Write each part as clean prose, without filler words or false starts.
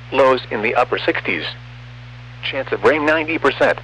Lows in the upper 60s. Chance of rain 90%.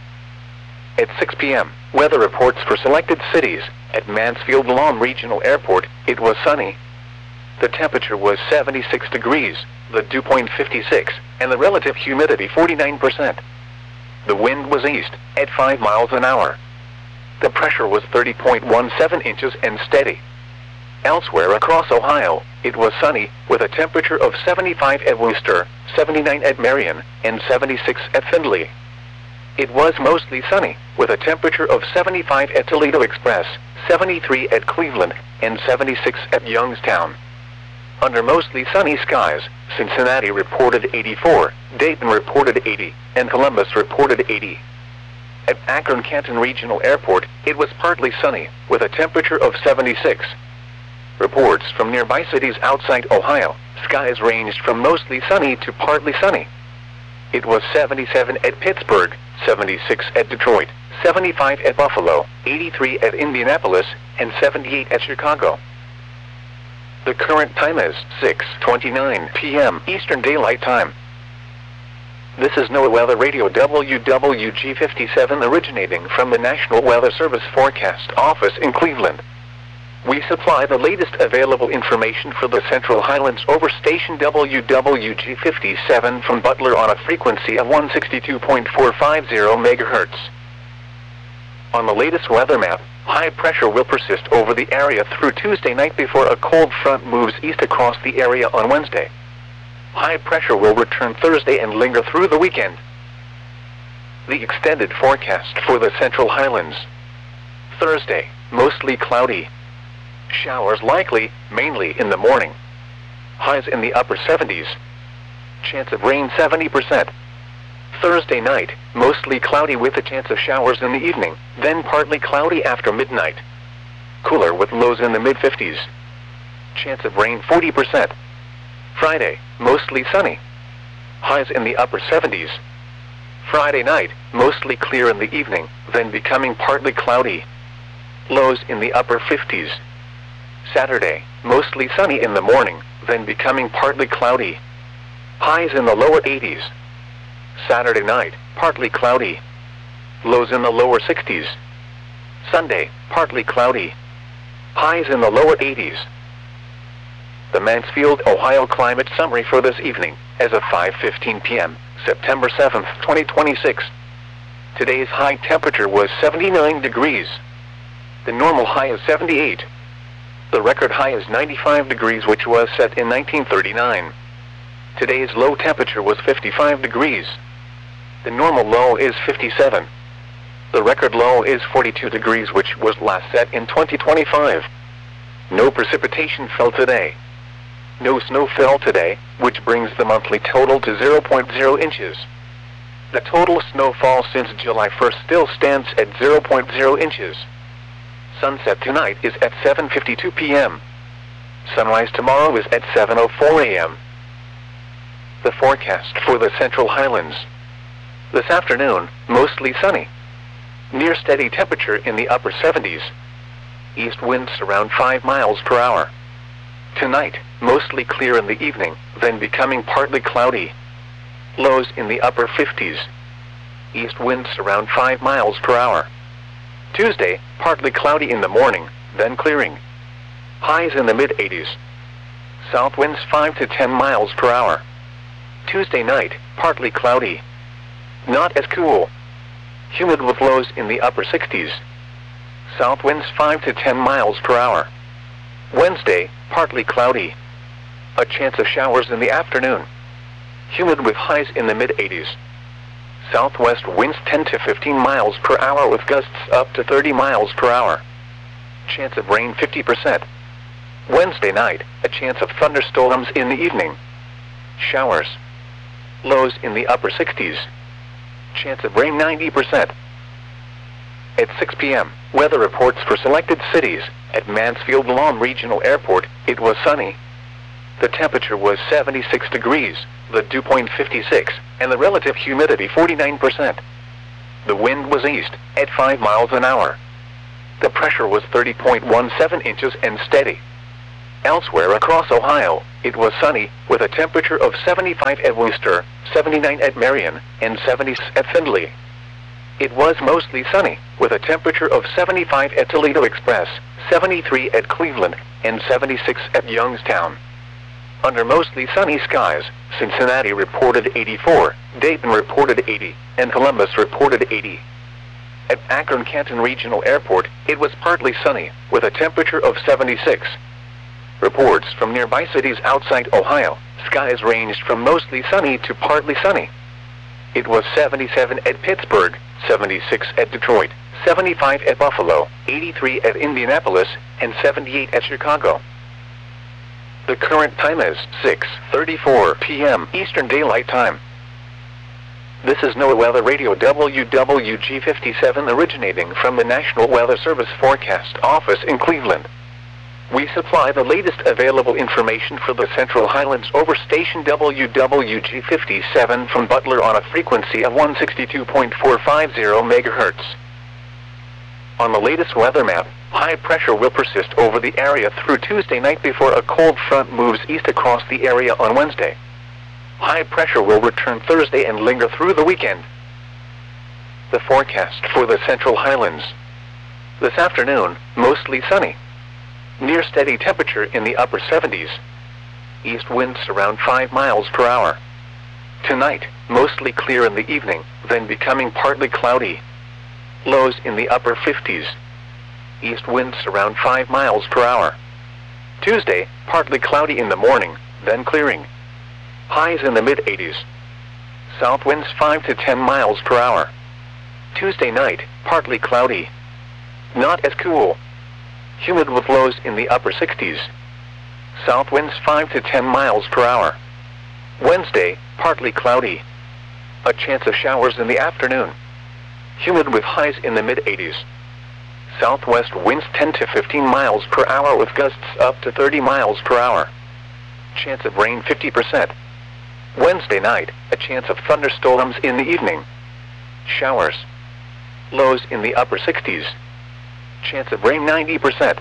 At 6 p.m., weather reports for selected cities. At Mansfield Lawn Regional Airport, it was sunny. The temperature was 76 degrees, the dew point 56, and the relative humidity 49%. The wind was east, at 5 miles an hour. The pressure was 30.17 inches and steady. Elsewhere across Ohio, it was sunny, with a temperature of 75 at Wooster, 79 at Marion, and 76 at Findlay. It was mostly sunny, with a temperature of 75 at Toledo Express, 73 at Cleveland, and 76 at Youngstown. Under mostly sunny skies, Cincinnati reported 84, Dayton reported 80, and Columbus reported 80. At Akron-Canton Regional Airport, it was partly sunny, with a temperature of 76. Reports from nearby cities outside Ohio, skies ranged from mostly sunny to partly sunny. It was 77 at Pittsburgh, 76 at Detroit, 75 at Buffalo, 83 at Indianapolis, and 78 at Chicago. The current time is 6:29 p.m. Eastern Daylight Time. This is NOAA Weather Radio WWG57 originating from the National Weather Service Forecast Office in Cleveland. We supply the latest available information for the Central Highlands over station WWG57 from Butler on a frequency of 162.450 MHz. On the latest weather map, high pressure will persist over the area through Tuesday night before a cold front moves east across the area on Wednesday. High pressure will return Thursday and linger through the weekend. The extended forecast for the Central Highlands. Thursday, mostly cloudy. Showers likely, mainly in the morning. Highs in the upper 70s. Chance of rain 70%. Thursday night, mostly cloudy with a chance of showers in the evening, then partly cloudy after midnight. Cooler with lows in the mid-50s. Chance of rain 40%. Friday, mostly sunny. Highs in the upper 70s. Friday night, mostly clear in the evening, then becoming partly cloudy. Lows in the upper 50s. Saturday, mostly sunny in the morning, then becoming partly cloudy. Highs in the lower 80s. Saturday night, partly cloudy. Lows in the lower 60s. Sunday, partly cloudy. Highs in the lower 80s. The Mansfield, Ohio climate summary for this evening, as of 5:15 p.m., September 7th, 2026. Today's high temperature was 79 degrees. The normal high is 78. The record high is 95 degrees, which was set in 1939. Today's low temperature was 55 degrees. The normal low is 57. The record low is 42 degrees, which was last set in 2025. No precipitation fell today. No snow fell today, which brings the monthly total to 0.0 inches. The total snowfall since July 1st still stands at 0.0 inches. Sunset tonight is at 7:52 p.m. Sunrise tomorrow is at 7:04 a.m. The forecast for the Central Highlands. This afternoon, mostly sunny. Near steady temperature in the upper 70s. East winds around 5 miles per hour. Tonight, mostly clear in the evening, then becoming partly cloudy. Lows in the upper 50s. East winds around 5 miles per hour. Tuesday, partly cloudy in the morning, then clearing. Highs in the mid-80s. South winds 5 to 10 miles per hour. Tuesday night, partly cloudy. Not as cool. Humid with lows in the upper 60s. South winds 5 to 10 miles per hour. Wednesday, partly cloudy. A chance of showers in the afternoon. Humid with highs in the mid-80s. Southwest winds 10 to 15 miles per hour with gusts up to 30 miles per hour. Chance of rain 50%. Wednesday night, a chance of thunderstorms in the evening. Showers. Lows in the upper 60s. Chance of rain 90%. At 6 p.m., weather reports for selected cities. At Mansfield Lawn Regional Airport, it was sunny. The temperature was 76 degrees, the dew point 56, and the relative humidity 49%. The wind was east, at 5 miles an hour. The pressure was 30.17 inches and steady. Elsewhere across Ohio, it was sunny, with a temperature of 75 at Wooster, 79 at Marion, and 76 at Findlay. It was mostly sunny, with a temperature of 75 at Toledo Express, 73 at Cleveland, and 76 at Youngstown. Under mostly sunny skies, Cincinnati reported 84, Dayton reported 80, and Columbus reported 80. At Akron-Canton Regional Airport, it was partly sunny, with a temperature of 76. Reports from nearby cities outside Ohio, skies ranged from mostly sunny to partly sunny. It was 77 at Pittsburgh, 76 at Detroit, 75 at Buffalo, 83 at Indianapolis, and 78 at Chicago. The current time is 6:34 p.m. Eastern Daylight Time. This is NOAA Weather Radio WWG57 originating from the National Weather Service Forecast Office in Cleveland. We supply the latest available information for the Central Highlands over station WWG57 from Butler on a frequency of 162.450 MHz. On the latest weather map, high pressure will persist over the area through Tuesday night before a cold front moves east across the area on Wednesday. High pressure will return Thursday and linger through the weekend. The forecast for the Central Highlands. This afternoon, mostly sunny. Near steady temperature in the upper 70s. East winds around 5 miles per hour. Tonight, mostly clear in the evening, then becoming partly cloudy. Lows in the upper 50s. East winds around 5 miles per hour. Tuesday, partly cloudy in the morning, then clearing. Highs in the mid-80s. South winds 5 to 10 miles per hour. Tuesday night, partly cloudy. Not as cool. Humid with lows in the upper 60s. South winds 5 to 10 miles per hour. Wednesday, partly cloudy. A chance of showers in the afternoon. Humid with highs in the mid-80s. Southwest winds 10 to 15 miles per hour with gusts up to 30 miles per hour. Chance of rain 50%. Wednesday night, a chance of thunderstorms in the evening. Showers. Lows in the upper 60s. Chance of rain 90%.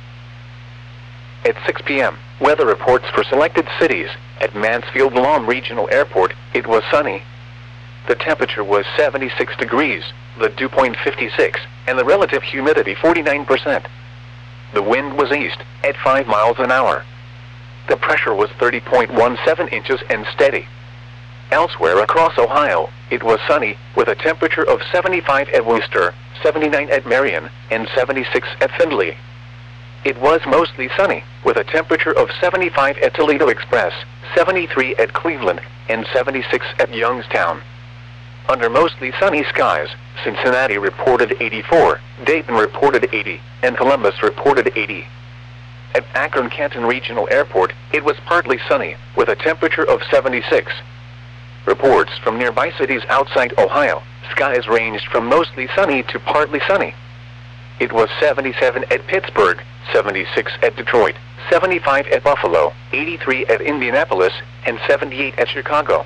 At 6 p.m., weather reports for selected cities. At Mansfield-Lawn Regional Airport, it was sunny. The temperature was 76 degrees, the dew point 56, and the relative humidity 49%. The wind was east, at 5 miles an hour. The pressure was 30.17 inches and steady. Elsewhere across Ohio, it was sunny, with a temperature of 75 at Wooster, 79 at Marion, and 76 at Findlay. It was mostly sunny, with a temperature of 75 at Toledo Express, 73 at Cleveland, and 76 at Youngstown. Under mostly sunny skies, Cincinnati reported 84, Dayton reported 80, and Columbus reported 80. At Akron-Canton Regional Airport, it was partly sunny, with a temperature of 76. Reports from nearby cities outside Ohio, skies ranged from mostly sunny to partly sunny. It was 77 at Pittsburgh, 76 at Detroit, 75 at Buffalo, 83 at Indianapolis, and 78 at Chicago.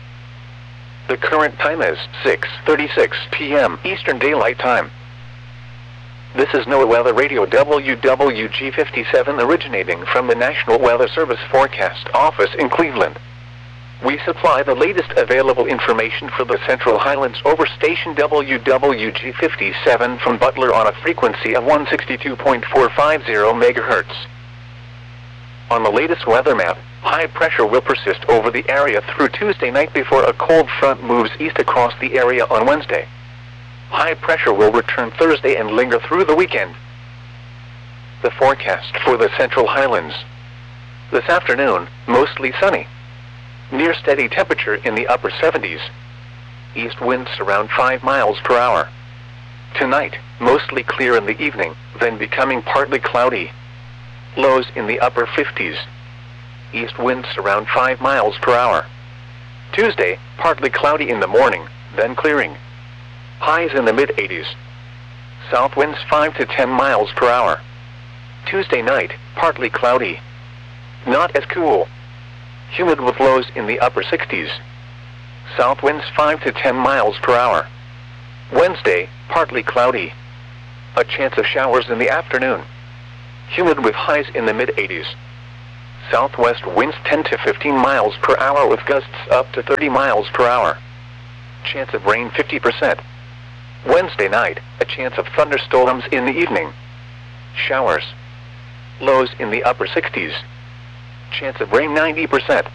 The current time is 6:36 p.m. Eastern Daylight Time. This is NOAA Weather Radio WWG57 originating from the National Weather Service Forecast Office in Cleveland. We supply the latest available information for the Central Highlands over station WWG57 from Butler on a frequency of 162.450 MHz. On the latest weather map, high pressure will persist over the area through Tuesday night before a cold front moves east across the area on Wednesday. High pressure will return Thursday and linger through the weekend. The forecast for the Central Highlands. This afternoon, mostly sunny. Near steady temperature in the upper 70s. East winds around 5 miles per hour. Tonight, mostly clear in the evening, then becoming partly cloudy. Lows in the upper 50s. East winds around 5 miles per hour. Tuesday, partly cloudy in the morning, then clearing. Highs in the mid-80s. South winds 5 to 10 miles per hour. Tuesday night, partly cloudy. Not as cool. Humid with lows in the upper 60s. South winds 5 to 10 miles per hour. Wednesday, partly cloudy. A chance of showers in the afternoon. Humid with highs in the mid-80s. Southwest winds 10 to 15 miles per hour with gusts up to 30 miles per hour. Chance of rain 50%. Wednesday night, a chance of thunderstorms in the evening. Showers. Lows in the upper 60s. Chance of rain 90%.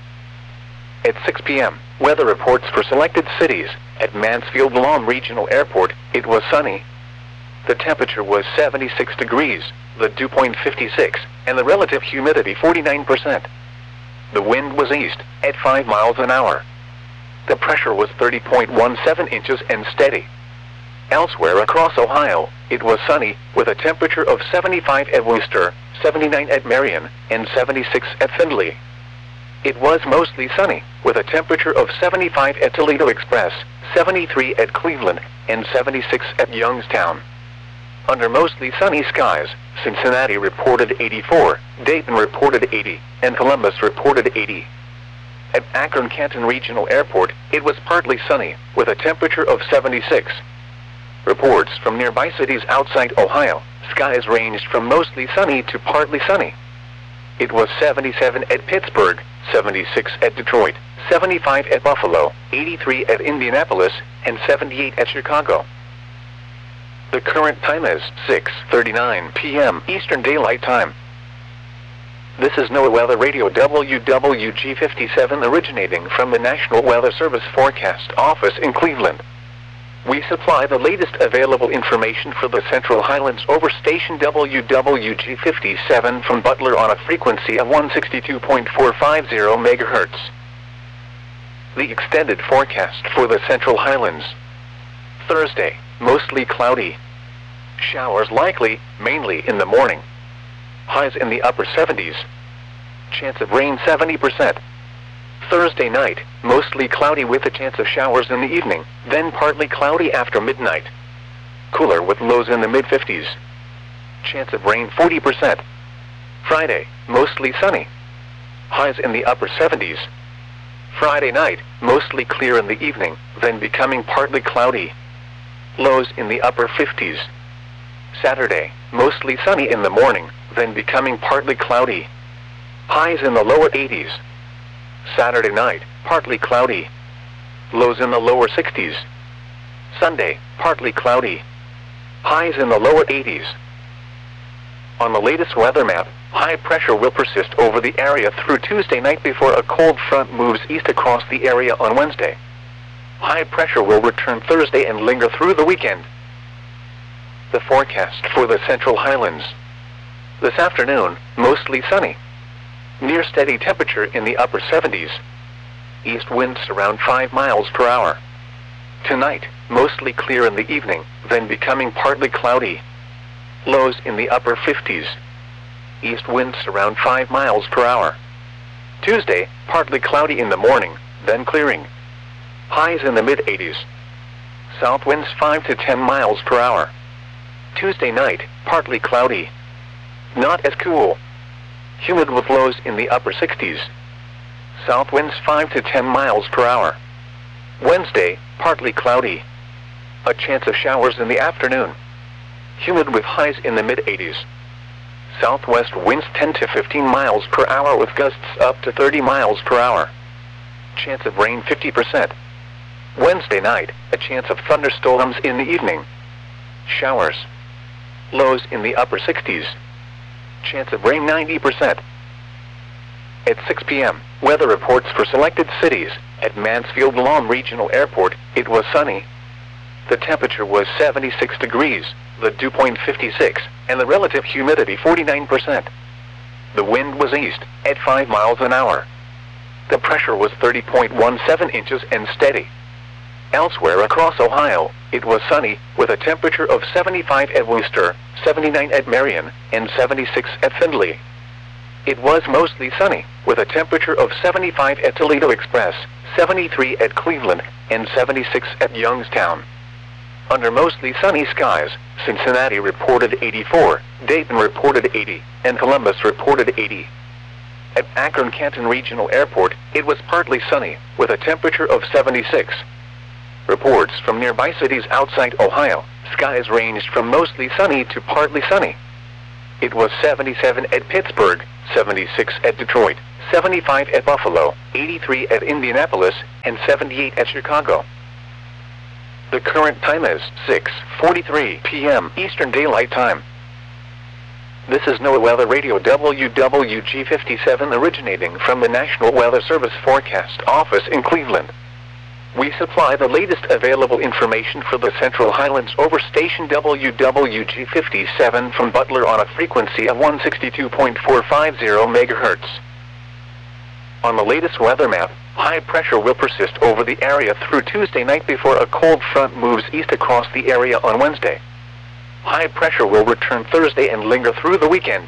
At 6 p.m., weather reports for selected cities. At Mansfield Lawn Regional Airport, it was sunny. The temperature was 76 degrees, the dew point 56, and the relative humidity 49%. The wind was east, at 5 miles an hour. The pressure was 30.17 inches and steady. Elsewhere across Ohio, it was sunny, with a temperature of 75 at Wooster, 79 at Marion, and 76 at Findlay. It was mostly sunny, with a temperature of 75 at Toledo Express, 73 at Cleveland, and 76 at Youngstown. Under mostly sunny skies, Cincinnati reported 84, Dayton reported 80, and Columbus reported 80. At Akron-Canton Regional Airport, it was partly sunny, with a temperature of 76. Reports from nearby cities outside Ohio, skies ranged from mostly sunny to partly sunny. It was 77 at Pittsburgh, 76 at Detroit, 75 at Buffalo, 83 at Indianapolis, and 78 at Chicago. The current time is 6:39 p.m. Eastern Daylight Time. This is NOAA Weather Radio WWG57 originating from the National Weather Service Forecast Office in Cleveland. We supply the latest available information for the Central Highlands over station WWG57 from Butler on a frequency of 162.450 MHz. The extended forecast for the Central Highlands. Thursday, mostly cloudy. Showers likely, mainly in the morning. Highs in the upper 70s. Chance of rain 70%. Thursday night, mostly cloudy with a chance of showers in the evening, then partly cloudy after midnight. Cooler with lows in the mid-50s. Chance of rain 40%. Friday, mostly sunny. Highs in the upper 70s. Friday night, mostly clear in the evening, then becoming partly cloudy. Lows in the upper 50s. Saturday, mostly sunny in the morning, then becoming partly cloudy. Highs in the lower 80s. Saturday night, partly cloudy. Lows in the lower 60s. Sunday, partly cloudy. Highs in the lower 80s. On the latest weather map, high pressure will persist over the area through Tuesday night before a cold front moves east across the area on Wednesday. High pressure will return Thursday and linger through the weekend. The forecast for the Central Highlands. This afternoon, mostly sunny. Near steady temperature in the upper 70s. East winds around 5 miles per hour. Tonight, mostly clear in the evening, then becoming partly cloudy. Lows in the upper 50s. East winds around 5 miles per hour. Tuesday, partly cloudy in the morning, then clearing. Highs in the mid-80s. South winds 5 to 10 miles per hour. Tuesday night, partly cloudy. Not as cool. Humid with lows in the upper 60s. South winds 5 to 10 miles per hour. Wednesday, partly cloudy. A chance of showers in the afternoon. Humid with highs in the mid-80s. Southwest winds 10 to 15 miles per hour with gusts up to 30 miles per hour. Chance of rain 50%. Wednesday night, a chance of thunderstorms in the evening. Showers. Lows in the upper 60s. Chance of rain 90%. At 6 p.m., weather reports for selected cities. At Mansfield Lawn Regional Airport, it was sunny. The temperature was 76 degrees, the dew point 56, and the relative humidity 49%. The wind was east, at 5 miles an hour. The pressure was 30.17 inches and steady. Elsewhere across Ohio, it was sunny, with a temperature of 75 at Wooster, 79 at Marion, and 76 at Findlay. It was mostly sunny, with a temperature of 75 at Toledo Express, 73 at Cleveland, and 76 at Youngstown. Under mostly sunny skies, Cincinnati reported 84, Dayton reported 80, and Columbus reported 80. At Akron-Canton Regional Airport, it was partly sunny, with a temperature of 76. Reports from nearby cities outside Ohio, skies ranged from mostly sunny to partly sunny. it was 77 at Pittsburgh, 76 at Detroit, 75 at Buffalo, 83 at Indianapolis, and 78 at Chicago. The current time is 6:43 p.m. Eastern Daylight Time. This is NOAA Weather Radio WWG57 originating from the National Weather Service Forecast Office in Cleveland. We supply the latest available information for the Central Highlands over station WWG57 from Butler on a frequency of 162.450 MHz. On the latest weather map, high pressure will persist over the area through Tuesday night before a cold front moves east across the area on Wednesday. High pressure will return Thursday and linger through the weekend.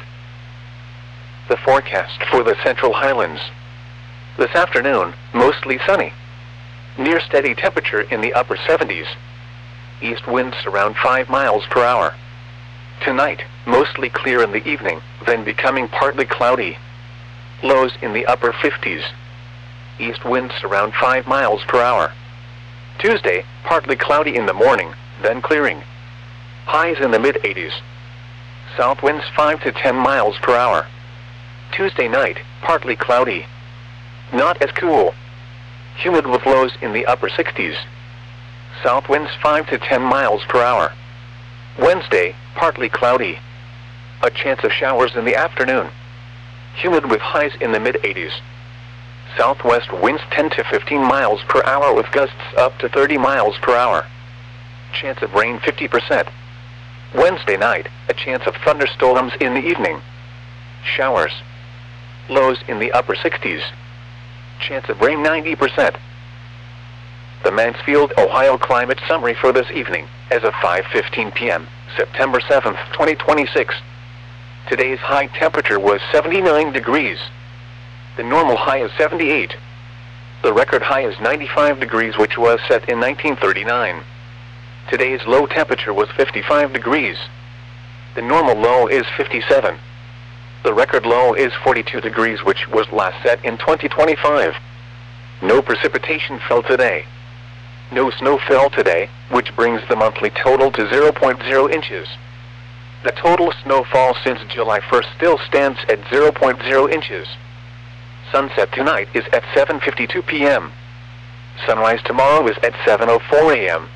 The forecast for the Central Highlands. This afternoon, mostly sunny. Near steady temperature in the upper 70s. East winds around 5 miles per hour. Tonight, mostly clear in the evening, then becoming partly cloudy. Lows in the upper 50s. East winds around 5 miles per hour. Tuesday, partly cloudy in the morning, then clearing. Highs in the mid-80s. South winds 5 to 10 miles per hour. Tuesday night, partly cloudy. Not as cool. Humid with lows in the upper 60s. South winds 5 to 10 miles per hour. Wednesday, partly cloudy. A chance of showers in the afternoon. Humid with highs in the mid-80s. Southwest winds 10 to 15 miles per hour with gusts up to 30 miles per hour. Chance of rain 50%. Wednesday night, a chance of thunderstorms in the evening. Showers. Lows in the upper 60s. Chance of rain 90%. The Mansfield, Ohio climate summary for this evening, as of 5:15 p.m., September 7th, 2026. Today's high temperature was 79 degrees. The normal high is 78. The record high is 95 degrees, which was set in 1939. Today's low temperature was 55 degrees. The normal low is 57. The record low is 42 degrees, which was last set in 2025. No precipitation fell today. No snow fell today, which brings the monthly total to 0.0 inches. The total snowfall since July 1st still stands at 0.0 inches. Sunset tonight is at 7:52 p.m. Sunrise tomorrow is at 7:04 a.m.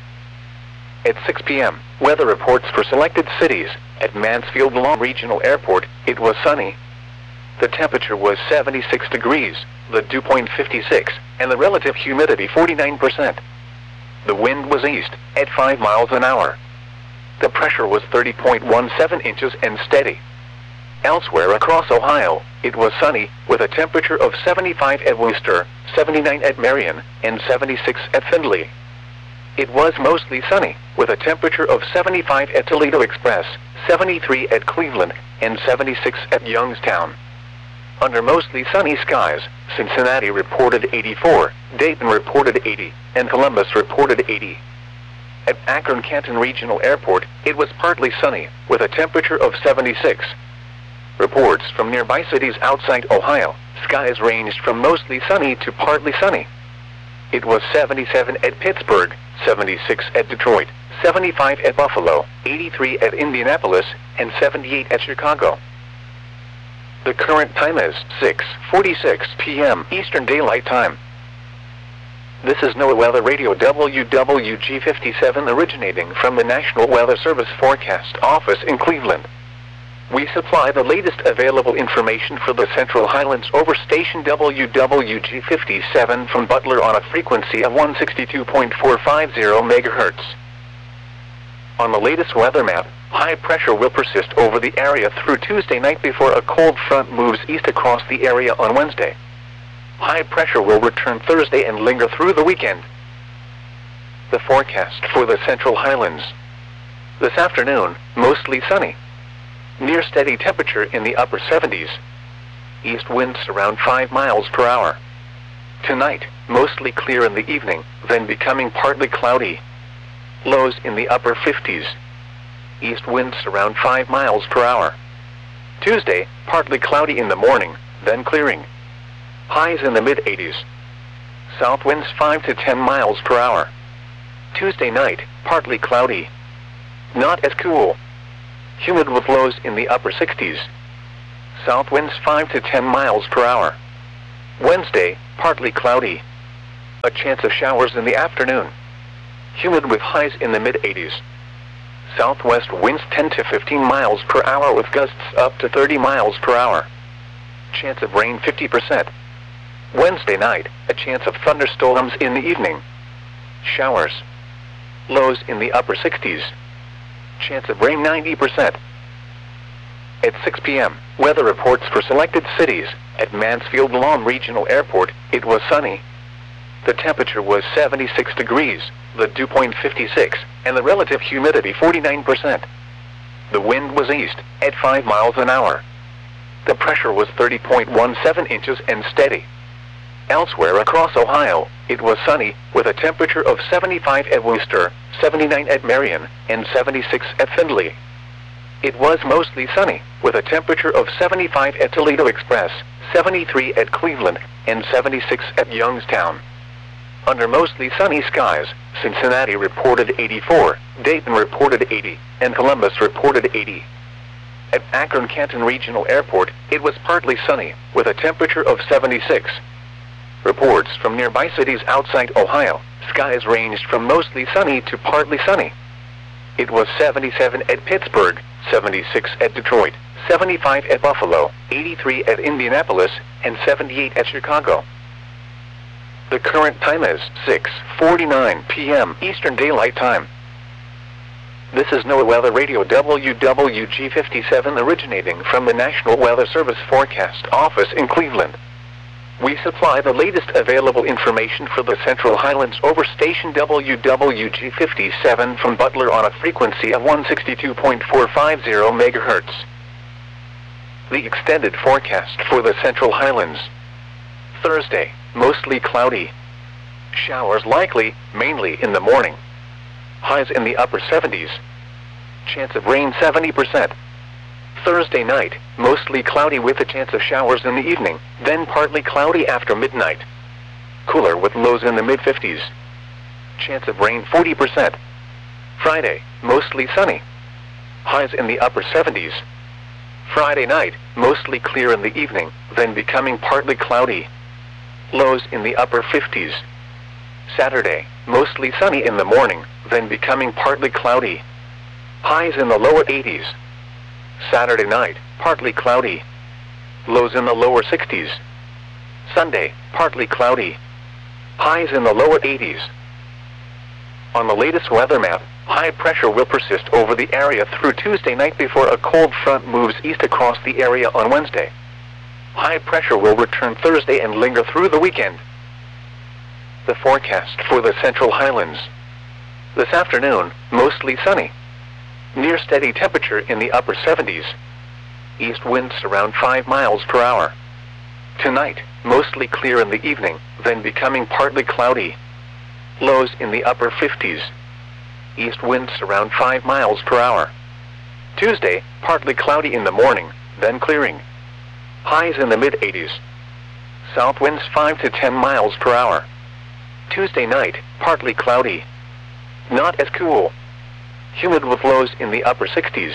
At 6 p.m., weather reports for selected cities. At Mansfield Law Regional Airport, it was sunny. The temperature was 76 degrees, the dew point 56, and the relative humidity 49%. The wind was east, at 5 miles an hour. The pressure was 30.17 inches and steady. Elsewhere across Ohio, it was sunny, with a temperature of 75 at Wooster, 79 at Marion, and 76 at Findlay. It was mostly sunny, with a temperature of 75 at Toledo Express, 73 at Cleveland, and 76 at Youngstown. Under mostly sunny skies, Cincinnati reported 84, Dayton reported 80, and Columbus reported 80. At Akron-Canton Regional Airport, it was partly sunny, with a temperature of 76. Reports from nearby cities outside Ohio, skies ranged from mostly sunny to partly sunny. It was 77 at Pittsburgh, 76 at Detroit, 75 at Buffalo, 83 at Indianapolis, and 78 at Chicago. The current time is 6:46 p.m. Eastern Daylight Time. This is NOAA Weather Radio WWG57 originating from the National Weather Service Forecast Office in Cleveland. We supply the latest available information for the Central Highlands over station WWG57 from Butler on a frequency of 162.450 MHz. On the latest weather map, high pressure will persist over the area through Tuesday night before a cold front moves east across the area on Wednesday. High pressure will return Thursday and linger through the weekend. The forecast for the Central Highlands. This afternoon, mostly sunny. Near steady temperature in the upper 70s. East winds around 5 miles per hour. Tonight, mostly clear in the evening, then becoming partly cloudy. Lows in the upper 50s. East winds around 5 miles per hour. Tuesday, partly cloudy in the morning, then clearing. Highs in the mid-80s. South winds 5 to 10 miles per hour. Tuesday night, partly cloudy. Not as cool. Humid with lows in the upper 60s. South winds 5 to 10 miles per hour. Wednesday, partly cloudy. A chance of showers in the afternoon. Humid with highs in the mid-80s. Southwest winds 10 to 15 miles per hour with gusts up to 30 miles per hour. Chance of rain 50%. Wednesday night, a chance of thunderstorms in the evening. Showers. Lows in the upper 60s. Chance of rain 90%. At 6 p.m., weather reports for selected cities. At Mansfield Lawn Regional Airport, it was sunny. The temperature was 76 degrees, the dew point 56, and the relative humidity 49%. The wind was east, at 5 miles an hour. The pressure was 30.17 inches and steady. Elsewhere across Ohio, it was sunny, with a temperature of 75 at Wooster, 79 at Marion, and 76 at Findlay. It was mostly sunny, with a temperature of 75 at Toledo Express, 73 at Cleveland, and 76 at Youngstown. Under mostly sunny skies, Cincinnati reported 84, Dayton reported 80, and Columbus reported 80. At Akron-Canton Regional Airport, it was partly sunny, with a temperature of 76. Reports from nearby cities outside Ohio, skies ranged from mostly sunny to partly sunny. It was 77 at Pittsburgh, 76 at Detroit, 75 at Buffalo, 83 at Indianapolis, and 78 at Chicago. The current time is 6:49 p.m. Eastern Daylight Time. This is NOAA Weather Radio WWG57 originating from the National Weather Service Forecast Office in Cleveland. We supply the latest available information for the Central Highlands over station WWG57 from Butler on a frequency of 162.450 MHz. The extended forecast for the Central Highlands. Thursday, mostly cloudy. Showers likely, mainly in the morning. Highs in the upper 70s. Chance of rain 70%. Thursday night, mostly cloudy with a chance of showers in the evening, then partly cloudy after midnight. Cooler with lows in the mid-50s. Chance of rain 40%. Friday, mostly sunny. Highs in the upper 70s. Friday night, mostly clear in the evening, then becoming partly cloudy. Lows in the upper 50s. Saturday, mostly sunny in the morning, then becoming partly cloudy. Highs in the lower 80s. Saturday night, partly cloudy. Lows in the lower 60s. Sunday, partly cloudy. Highs in the lower 80s. On the latest weather map, high pressure will persist over the area through Tuesday night before a cold front moves east across the area on Wednesday. High pressure will return Thursday and linger through the weekend. The forecast for the Central Highlands. This afternoon, mostly sunny. Near steady temperature in the upper 70s. East winds around 5 miles per hour. Tonight, mostly clear in the evening, then becoming partly cloudy. Lows in the upper 50s. East winds around 5 miles per hour. Tuesday, partly cloudy in the morning, then clearing. Highs in the mid-80s. South winds 5 to 10 miles per hour. Tuesday night, partly cloudy. Not as cool. Humid with lows in the upper 60s.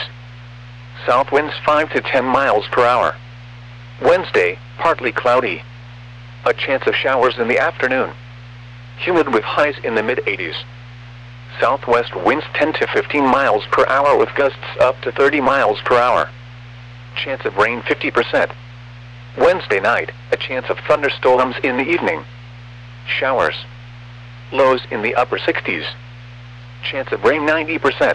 South winds 5 to 10 miles per hour. Wednesday, partly cloudy. A chance of showers in the afternoon. Humid with highs in the mid-80s. Southwest winds 10 to 15 miles per hour with gusts up to 30 miles per hour. Chance of rain 50%. Wednesday night, a chance of thunderstorms in the evening. Showers. Lows in the upper 60s. Chance of rain 90%.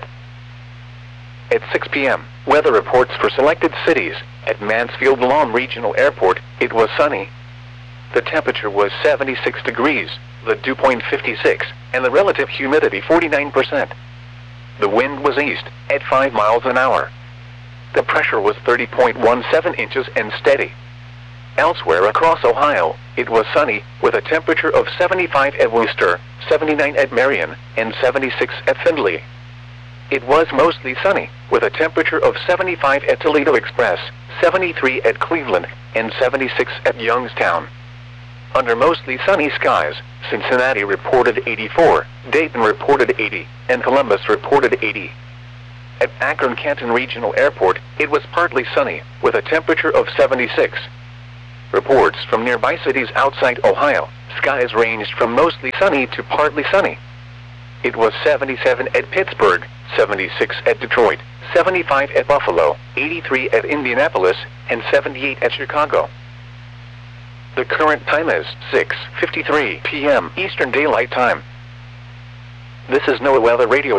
At 6 p.m., weather reports for selected cities. At Mansfield Lawn Regional Airport, it was sunny. The temperature was 76 degrees, the dew point 56, and the relative humidity 49%. The wind was east, at 5 miles an hour. The pressure was 30.17 inches and steady. Elsewhere across Ohio, it was sunny, with a temperature of 75 at Wooster, 79 at Marion, and 76 at Findlay. It was mostly sunny, with a temperature of 75 at Toledo Express, 73 at Cleveland, and 76 at Youngstown. Under mostly sunny skies, Cincinnati reported 84, Dayton reported 80, and Columbus reported 80. At Akron-Canton Regional Airport, it was partly sunny, with a temperature of 76. Reports from nearby cities outside Ohio, skies ranged from mostly sunny to partly sunny. It was 77 at Pittsburgh, 76 at Detroit, 75 at Buffalo, 83 at Indianapolis, and 78 at Chicago. The current time is 6:53 p.m. Eastern Daylight Time. This is NOAA Weather Radio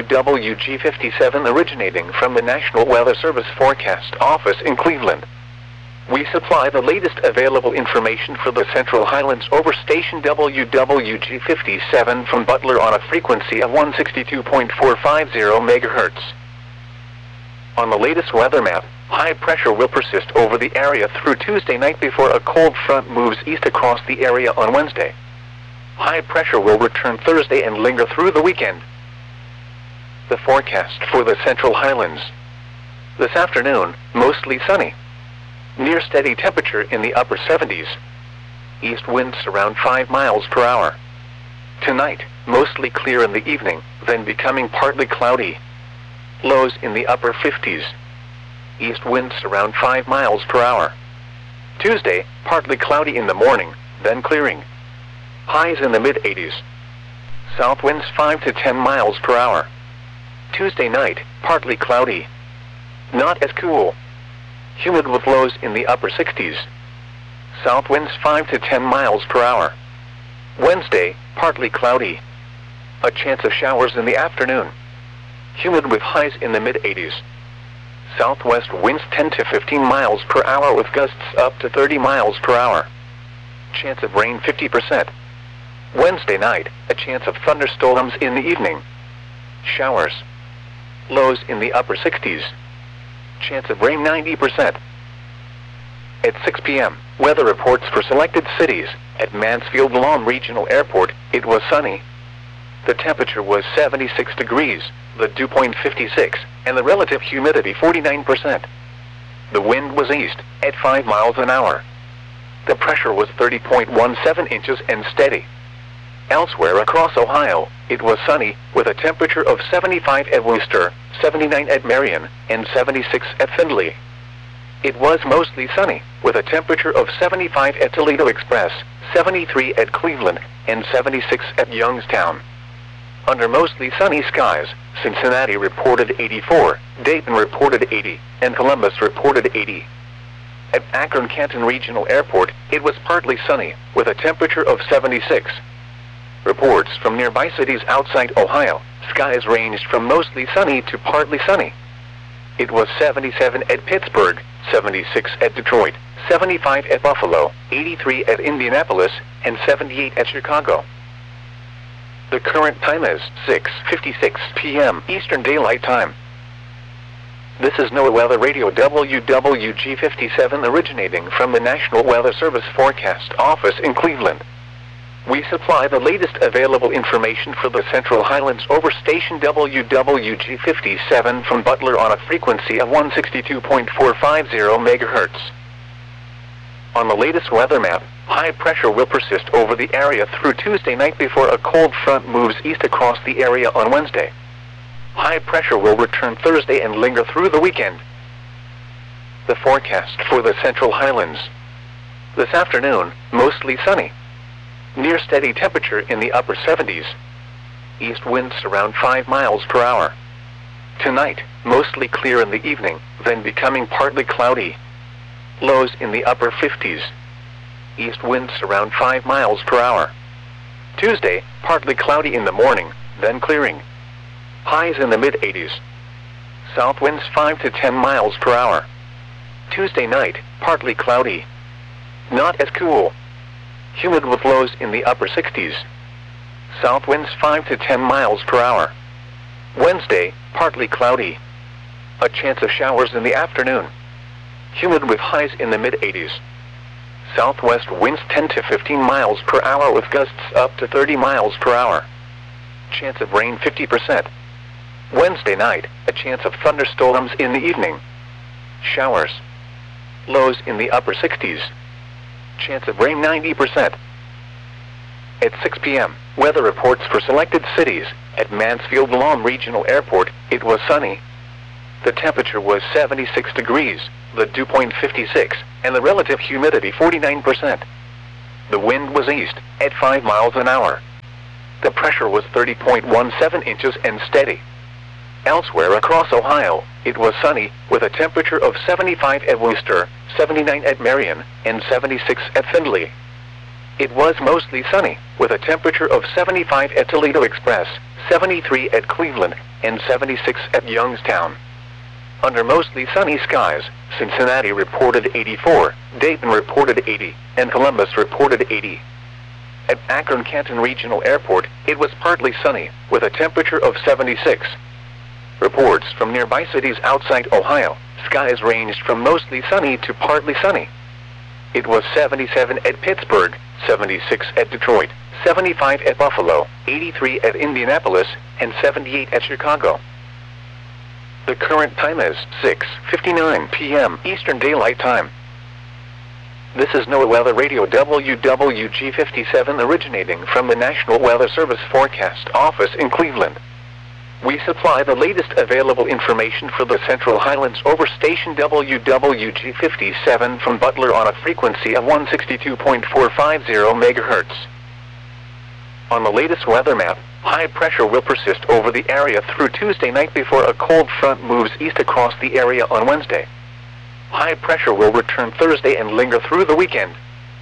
WWG57 originating from the National Weather Service Forecast Office in Cleveland. We supply the latest available information for the Central Highlands over station WWG57 from Butler on a frequency of 162.450 MHz. On the latest weather map, high pressure will persist over the area through Tuesday night before a cold front moves east across the area on Wednesday. High pressure will return Thursday and linger through the weekend. The forecast for the Central Highlands. This afternoon, mostly sunny. Near steady temperature in the upper 70s. East winds around 5 miles per hour. Tonight, mostly clear in the evening, then becoming partly cloudy. Lows in the upper 50s. East winds around 5 miles per hour. Tuesday, partly cloudy in the morning, then clearing. Highs in the mid-80s. South winds 5 to 10 miles per hour. Tuesday night, partly cloudy. Not as cool. Humid with lows in the upper 60s. South winds 5 to 10 miles per hour. Wednesday, partly cloudy. A chance of showers in the afternoon. Humid with highs in the mid-80s. Southwest winds 10 to 15 miles per hour with gusts up to 30 miles per hour. Chance of rain 50%. Wednesday night, a chance of thunderstorms in the evening. Showers. Lows in the upper 60s. Chance of rain 90%. At 6 p.m., weather reports for selected cities. At Mansfield Lawn Regional Airport, it was sunny. The temperature was 76 degrees, the dew point 56, and the relative humidity 49%. The wind was east, at 5 miles an hour. The pressure was 30.17 inches and steady. Elsewhere across Ohio, it was sunny, with a temperature of 75 at Wooster, 79 at Marion, and 76 at Findlay. It was mostly sunny, with a temperature of 75 at Toledo Express, 73 at Cleveland, and 76 at Youngstown. Under mostly sunny skies, Cincinnati reported 84, Dayton reported 80, and Columbus reported 80. At Akron-Canton Regional Airport, it was partly sunny, with a temperature of 76. Reports from nearby cities outside Ohio, skies ranged from mostly sunny to partly sunny. It was 77 at Pittsburgh, 76 at Detroit, 75 at Buffalo, 83 at Indianapolis, and 78 at Chicago. The current time is 6:56 p.m. Eastern Daylight Time. This is NOAA Weather Radio WWG57 originating from the National Weather Service Forecast Office in Cleveland. We supply the latest available information for the Central Highlands over station WWG57 from Butler on a frequency of 162.450 MHz. On the latest weather map, high pressure will persist over the area through Tuesday night before a cold front moves east across the area on Wednesday. High pressure will return Thursday and linger through the weekend. The forecast for the Central Highlands. This afternoon, mostly sunny. Near steady temperature in the upper 70s. East winds around 5 miles per hour. Tonight, mostly clear in the evening, then becoming partly cloudy. Lows in the upper 50s. East winds around 5 miles per hour. Tuesday, partly cloudy in the morning, then clearing. Highs in the mid-80s. South winds 5 to 10 miles per hour. Tuesday night, partly cloudy. Not as cool. Humid with lows in the upper 60s. South winds 5 to 10 miles per hour. Wednesday, partly cloudy. A chance of showers in the afternoon. Humid with highs in the mid-80s. Southwest winds 10 to 15 miles per hour with gusts up to 30 miles per hour. Chance of rain 50%. Wednesday night, a chance of thunderstorms in the evening. Showers. Lows in the upper 60s. Chance of rain 90%. At 6 p.m., weather reports for selected cities. At Mansfield Lawn Regional Airport, it was sunny. The temperature was 76 degrees, the dew point 56, and the relative humidity 49%. The wind was east, at 5 miles an hour. The pressure was 30.17 inches and steady. Elsewhere across Ohio, it was sunny, with a temperature of 75 at Wooster, 79 at Marion, and 76 at Findlay. It was mostly sunny, with a temperature of 75 at Toledo Express, 73 at Cleveland, and 76 at Youngstown. Under mostly sunny skies, Cincinnati reported 84, Dayton reported 80, and Columbus reported 80. At Akron-Canton Regional Airport, it was partly sunny, with a temperature of 76. Reports from nearby cities outside Ohio, skies ranged from mostly sunny to partly sunny. It was 77 at Pittsburgh, 76 at Detroit, 75 at Buffalo, 83 at Indianapolis, and 78 at Chicago. The current time is 6:59 p.m. Eastern Daylight Time. This is NOAA Weather Radio WWG57 originating from the National Weather Service Forecast Office in Cleveland. We supply the latest available information for the Central Highlands over station WWG57 from Butler on a frequency of 162.450 MHz. On the latest weather map, high pressure will persist over the area through Tuesday night before a cold front moves east across the area on Wednesday. High pressure will return Thursday and linger through the weekend.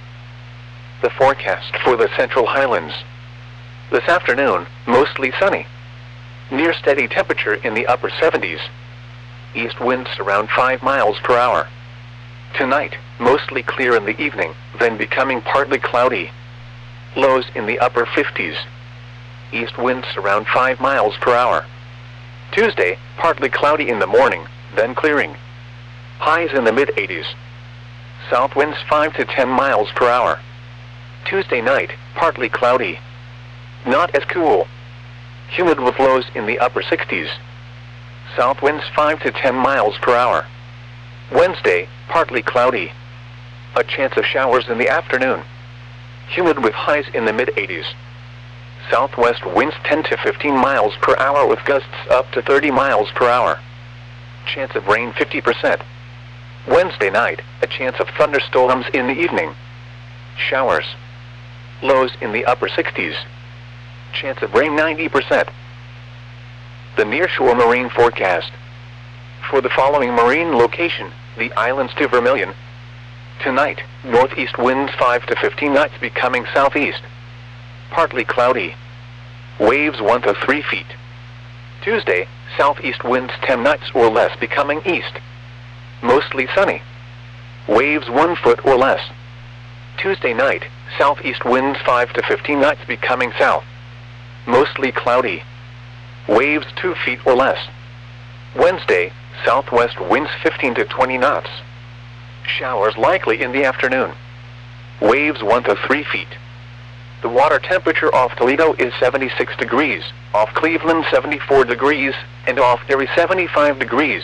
The forecast for the Central Highlands. This afternoon, mostly sunny. Near steady temperature in the upper 70s. East winds around 5 miles per hour. Tonight, mostly clear in the evening, then becoming partly cloudy. Lows in the upper 50s. East winds around 5 miles per hour. Tuesday, partly cloudy in the morning, then clearing. Highs in the mid-80s. South winds 5 to 10 miles per hour. Tuesday night, partly cloudy. Not as cool. Humid with lows in the upper 60s. South winds 5 to 10 miles per hour. Wednesday, partly cloudy. A chance of showers in the afternoon. Humid with highs in the mid-80s. Southwest winds 10 to 15 miles per hour with gusts up to 30 miles per hour. Chance of rain 50%. Wednesday night, a chance of thunderstorms in the evening. Showers. Lows in the upper 60s. Chance of rain 90%. The nearshore marine forecast. For the following marine location, the islands to Vermilion. Tonight, northeast winds 5 to 15 knots becoming southeast. Partly cloudy. Waves 1 to 3 feet. Tuesday, southeast winds 10 knots or less becoming east. Mostly sunny. Waves 1 foot or less. Tuesday night, southeast winds 5 to 15 knots becoming south. Mostly cloudy. Waves 2 feet or less. Wednesday, southwest winds 15 to 20 knots. Showers likely in the afternoon. Waves 1 to 3 feet. The water temperature off Toledo is 76 degrees, off Cleveland 74 degrees, and off Erie 75 degrees.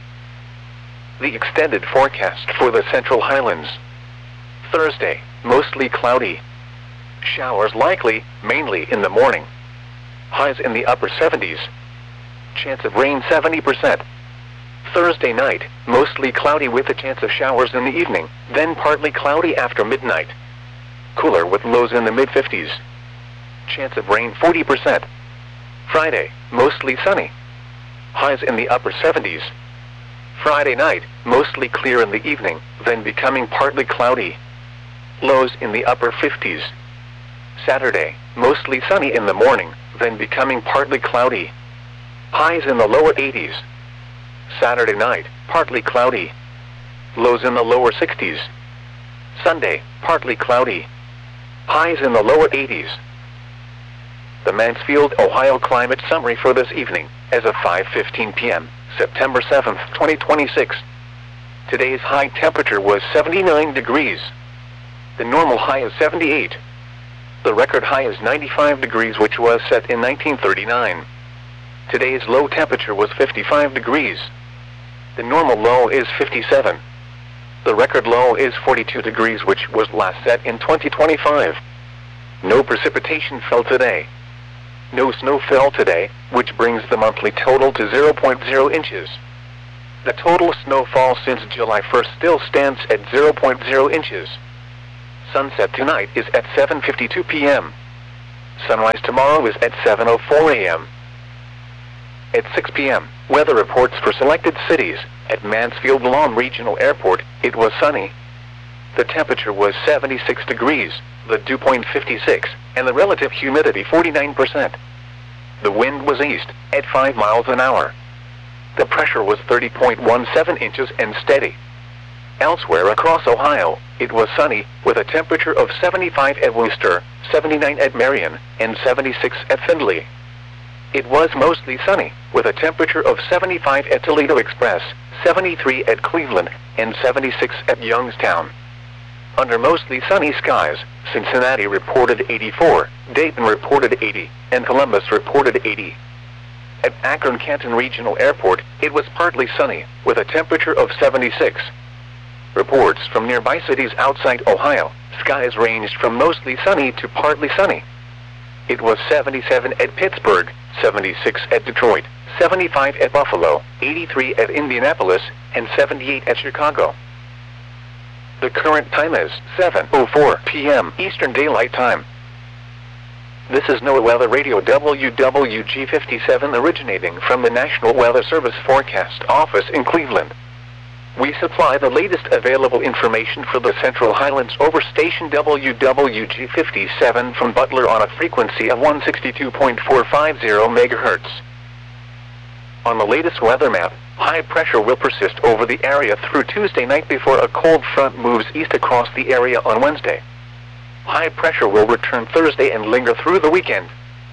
The extended forecast for the Central Highlands. Thursday, mostly cloudy. Showers likely, mainly in the morning. Highs in the upper 70s. Chance of rain 70%. Thursday night, mostly cloudy with a chance of showers in the evening, then partly cloudy after midnight. Cooler with lows in the mid-50s. Chance of rain 40%. Friday, mostly sunny. Highs in the upper 70s. Friday night, mostly clear in the evening, then becoming partly cloudy. Lows in the upper 50s. Saturday, mostly sunny in the morning, then becoming partly cloudy. Highs in the lower 80s. Saturday night, partly cloudy. Lows in the lower 60s. Sunday, partly cloudy. Highs in the lower 80s. The Mansfield, Ohio climate summary for this evening, as of 5:15 p.m., September 7th, 2026. Today's high temperature was 79 degrees. The normal high is 78. The record high is 95 degrees, which was set in 1939. Today's low temperature was 55 degrees. The normal low is 57. The record low is 42 degrees, which was last set in 2025. No precipitation fell today. No snow fell today, which brings the monthly total to 0.0 inches. The total snowfall since July 1st still stands at 0.0 inches. Sunset tonight is at 7:52 p.m. Sunrise tomorrow is at 7:04 a.m. At 6 p.m., weather reports for selected cities. At Mansfield Lawn Regional Airport, it was sunny. The temperature was 76 degrees, the dew point 56, and the relative humidity 49%. The wind was east, at 5 miles an hour. The pressure was 30.17 inches and steady. Elsewhere across Ohio, it was sunny, with a temperature of 75 at Wooster, 79 at Marion, and 76 at Findlay. It was mostly sunny, with a temperature of 75 at Toledo Express, 73 at Cleveland, and 76 at Youngstown. Under mostly sunny skies, Cincinnati reported 84, Dayton reported 80, and Columbus reported 80. At Akron-Canton Regional Airport, it was partly sunny, with a temperature of 76. Reports from nearby cities outside Ohio, skies ranged from mostly sunny to partly sunny. It was 77 at Pittsburgh, 76 at Detroit, 75 at Buffalo, 83 at Indianapolis, and 78 at Chicago. The current time is 7:04 p.m. Eastern Daylight Time. This is NOAA Weather Radio WWG57 originating from the National Weather Service Forecast Office in Cleveland. We supply the latest available information for the Central Highlands over station WWG57 from Butler on a frequency of 162.450 MHz. On the latest weather map, high pressure will persist over the area through Tuesday night before a cold front moves east across the area on Wednesday. High pressure will return Thursday and linger through the weekend.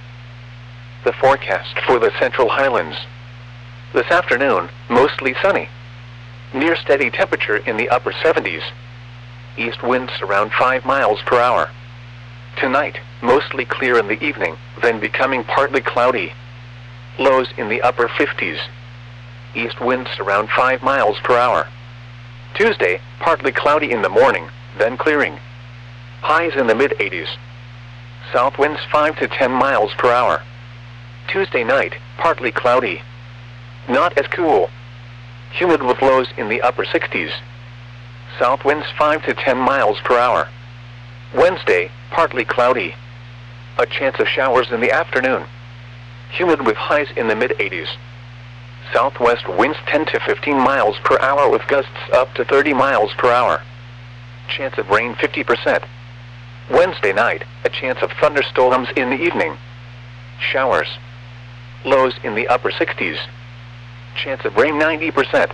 The forecast for the Central Highlands. This afternoon, mostly sunny. Near steady temperature in the upper 70s. East winds around 5 miles per hour. Tonight, mostly clear in the evening, then becoming partly cloudy. Lows in the upper 50s. East winds around 5 miles per hour. Tuesday, partly cloudy in the morning, then clearing. Highs in the mid-80s. South winds 5 to 10 miles per hour. Tuesday night, partly cloudy. Not as cool. Humid with lows in the upper 60s. South winds 5 to 10 miles per hour. Wednesday, partly cloudy. A chance of showers in the afternoon. Humid with highs in the mid-80s. Southwest winds 10 to 15 miles per hour with gusts up to 30 miles per hour. Chance of rain 50%. Wednesday night, a chance of thunderstorms in the evening. Showers. Lows in the upper 60s. Chance of rain 90%.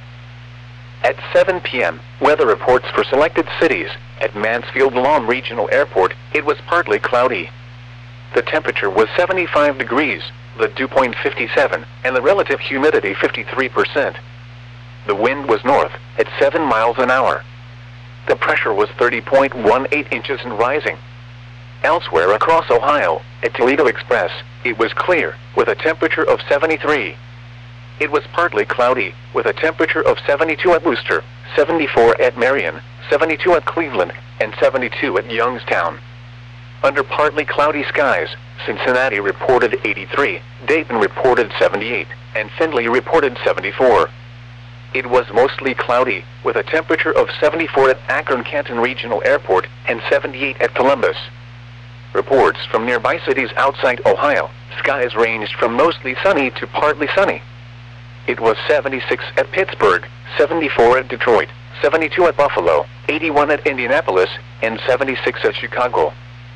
At 7 p.m., weather reports for selected cities. At Mansfield Lawn Regional Airport, it was partly cloudy. The temperature was 75 degrees, the dew point 57, and the relative humidity 53%. The wind was north, at 7 miles an hour. The pressure was 30.18 inches and rising. Elsewhere across Ohio, at Toledo Express, it was clear, with a temperature of 73. It was partly cloudy, with a temperature of 72 at Wooster, 74 at Marion, 72 at Cleveland, and 72 at Youngstown. Under partly cloudy skies, Cincinnati reported 83, Dayton reported 78, and Findlay reported 74. It was mostly cloudy, with a temperature of 74 at Akron-Canton Regional Airport and 78 at Columbus. Reports from nearby cities outside Ohio, skies ranged from mostly sunny to partly sunny. It was 76 at Pittsburgh, 74 at Detroit, 72 at Buffalo, 81 at Indianapolis, and 76 at Chicago.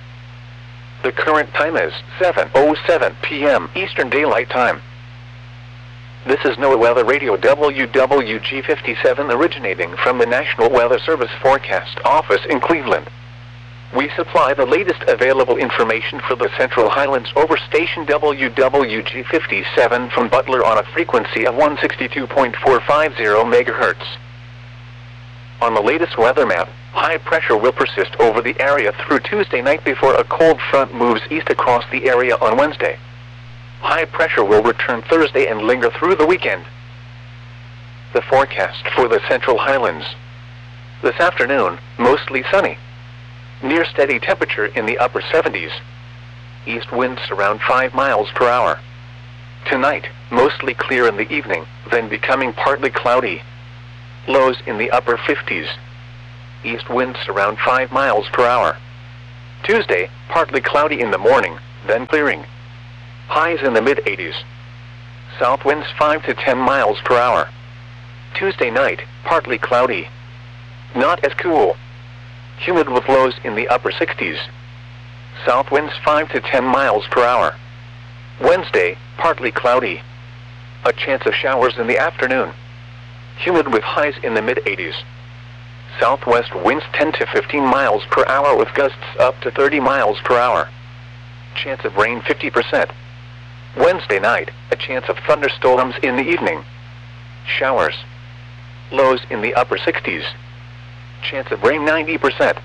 The current time is 7:07 p.m. Eastern Daylight Time. This is NOAA Weather Radio WWG57 originating from the National Weather Service Forecast Office in Cleveland. We supply the latest available information for the Central Highlands over station WWG57 from Butler on a frequency of 162.450 MHz. On the latest weather map, high pressure will persist over the area through Tuesday night before a cold front moves east across the area on Wednesday. High pressure will return Thursday and linger through the weekend. The forecast for the Central Highlands. This afternoon, mostly sunny. Near steady temperature in the upper 70s. East winds around 5 miles per hour. Tonight, mostly clear in the evening, then becoming partly cloudy. Lows in the upper 50s. East winds around 5 miles per hour. Tuesday, partly cloudy in the morning, then clearing. Highs in the mid-80s. South winds 5 to 10 miles per hour. Tuesday night, partly cloudy. Not as cool. Humid with lows in the upper 60s. South winds 5 to 10 miles per hour. Wednesday, partly cloudy. A chance of showers in the afternoon. Humid with highs in the mid-80s. Southwest winds 10 to 15 miles per hour with gusts up to 30 miles per hour. Chance of rain 50%. Wednesday night, a chance of thunderstorms in the evening. Showers. Lows in the upper 60s. Chance of rain 90%.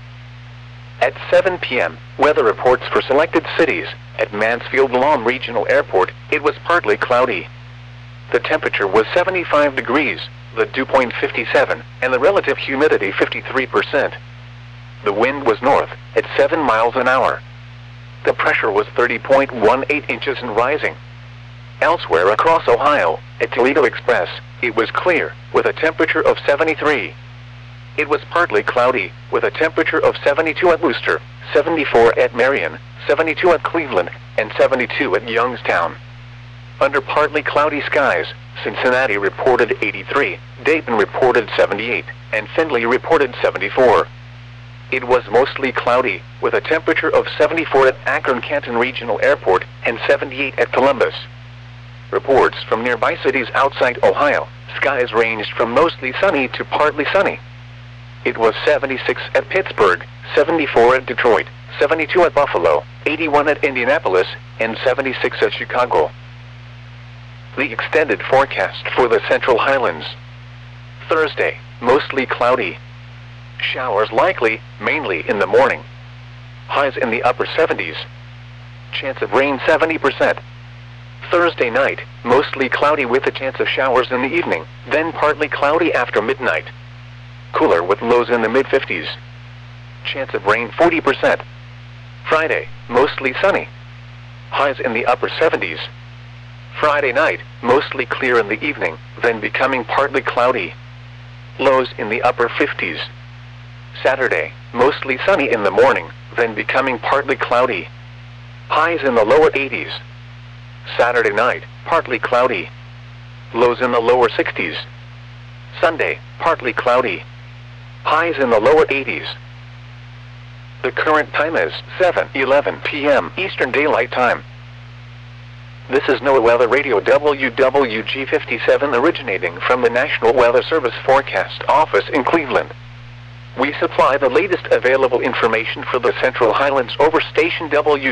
At 7 p.m., weather reports for selected cities. At Mansfield Lawn Regional Airport, it was partly cloudy. The temperature was 75 degrees, the dew point 57, and the relative humidity 53%. The wind was north, at 7 miles an hour. The pressure was 30.18 inches and rising. Elsewhere across Ohio, at Toledo Express, it was clear, with a temperature of 73. It was partly cloudy, with a temperature of 72 at Wooster, 74 at Marion, 72 at Cleveland, and 72 at Youngstown. Under partly cloudy skies, Cincinnati reported 83, Dayton reported 78, and Findlay reported 74. It was mostly cloudy, with a temperature of 74 at Akron-Canton Regional Airport and 78 at Columbus. Reports from nearby cities outside Ohio, skies ranged from mostly sunny to partly sunny. It was 76 at Pittsburgh, 74 at Detroit, 72 at Buffalo, 81 at Indianapolis, and 76 at Chicago. The extended forecast for the Central Highlands. Thursday, mostly cloudy. Showers likely, mainly in the morning. Highs in the upper 70s. Chance of rain 70%. Thursday night, mostly cloudy with a chance of showers in the evening, then partly cloudy after midnight. Cooler with lows in the mid-50s. Chance of rain 40%. Friday, mostly sunny. Highs in the upper 70s. Friday night, mostly clear in the evening, then becoming partly cloudy. Lows in the upper 50s. Saturday, mostly sunny in the morning, then becoming partly cloudy. Highs in the lower 80s. Saturday night, partly cloudy. Lows in the lower 60s. Sunday, partly cloudy. Highs in the lower 80s. The current time is 7:11 p.m. Eastern Daylight Time. This is NOAA Weather Radio WWG57 originating from the National Weather Service Forecast Office in Cleveland. We supply the latest available information for the Central Highlands over station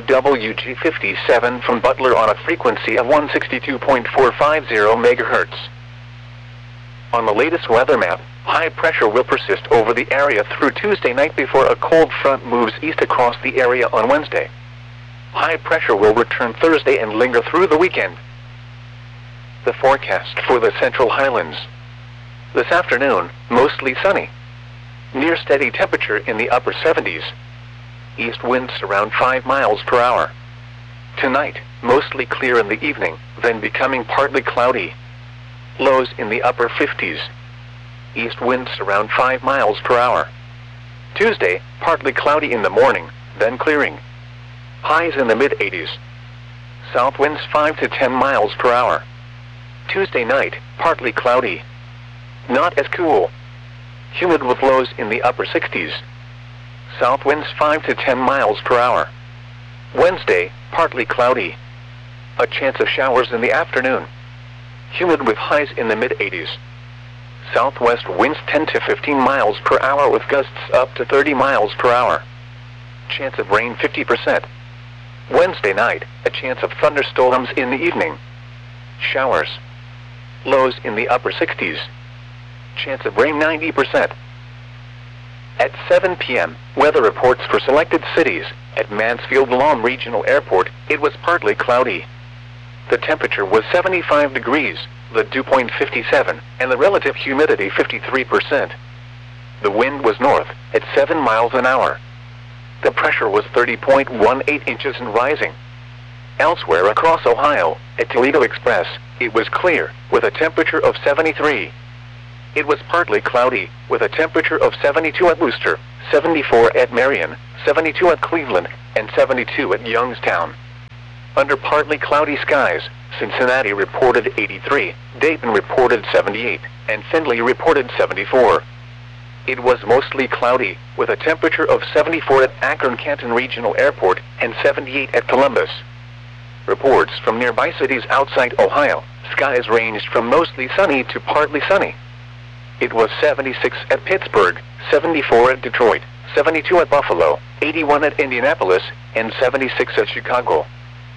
WWG57 from Butler on a frequency of 162.450 MHz. On the latest weather map, high pressure will persist over the area through Tuesday night before a cold front moves east across the area on Wednesday. High pressure will return Thursday and linger through the weekend. The forecast for the Central Highlands. This afternoon, mostly sunny. Near steady temperature in the upper 70s. East winds around 5 miles per hour. Tonight, mostly clear in the evening, then becoming partly cloudy. Lows in the upper 50s. East winds around 5 miles per hour. Tuesday, partly cloudy in the morning, then clearing. Highs in the mid-80s. South winds 5 to 10 miles per hour. Tuesday night, partly cloudy. Not as cool. Humid with lows in the upper 60s. South winds 5 to 10 miles per hour. Wednesday, partly cloudy. A chance of showers in the afternoon. Humid with highs in the mid-80s. Southwest winds 10 to 15 miles per hour with gusts up to 30 miles per hour. Chance of rain 50%. Wednesday night, a chance of thunderstorms in the evening. Showers. Lows in the upper 60s. Chance of rain 90%. At 7 p.m., weather reports for selected cities. At Mansfield Lawn Regional Airport, it was partly cloudy. The temperature was 75 degrees, the dew point 57, and the relative humidity 53%. The wind was north, at 7 miles an hour. The pressure was 30.18 inches and rising. Elsewhere across Ohio, at Toledo Express, it was clear, with a temperature of 73. It was partly cloudy, with a temperature of 72 at Wooster, 74 at Marion, 72 at Cleveland, and 72 at Youngstown. Under partly cloudy skies, Cincinnati reported 83, Dayton reported 78, and Findlay reported 74. It was mostly cloudy, with a temperature of 74 at Akron-Canton Regional Airport and 78 at Columbus. Reports from nearby cities outside Ohio, skies ranged from mostly sunny to partly sunny. It was 76 at Pittsburgh, 74 at Detroit, 72 at Buffalo, 81 at Indianapolis, and 76 at Chicago.